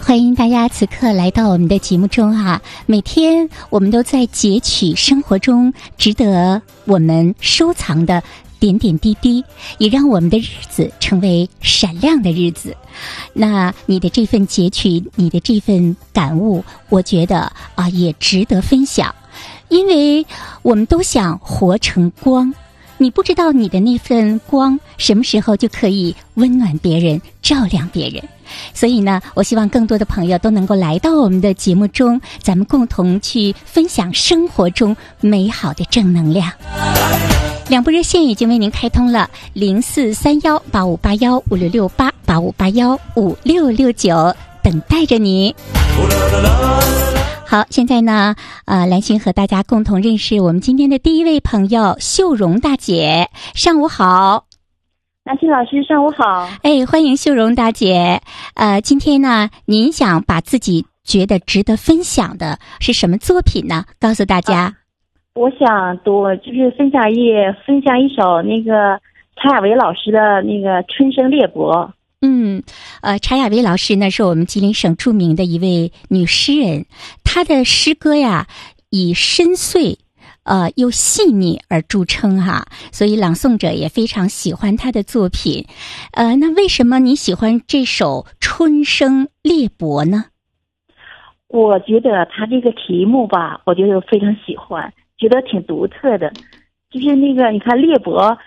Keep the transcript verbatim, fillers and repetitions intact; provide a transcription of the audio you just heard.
欢迎大家此刻来到我们的节目中啊！每天我们都在截取生活中值得我们收藏的点点滴滴，也让我们的日子成为闪亮的日子。那你的这份截取，你的这份感悟，我觉得啊也值得分享，因为我们都想活成光。你不知道你的那份光什么时候就可以温暖别人，照亮别人。所以呢，我希望更多的朋友都能够来到我们的节目中，咱们共同去分享生活中美好的正能量。两部热线已经为您开通了，零四三幺八五八幺五六六八八五八幺五六六九，等待着你。好，现在呢，呃，兰心和大家共同认识我们今天的第一位朋友秀荣大姐。上午好。 兰心老师，上午好。 哎，欢迎秀荣大姐。呃，今天呢，您想把自己觉得值得分享的是什么作品呢？告诉大家。啊、 我想多就是分享一分享一首那个查雅维老师的那个《春生裂帛》。 嗯，呃，查雅维老师呢是我们吉林省著名的一位女诗人，她的诗歌呀以深邃呃又细腻而著称哈，所以朗诵者也非常喜欢她的作品。呃，那为什么你喜欢这首《春生裂帛》呢？ 我觉得她这个题目吧，我觉得非常喜欢，觉得挺独特的。就是那个你看裂帛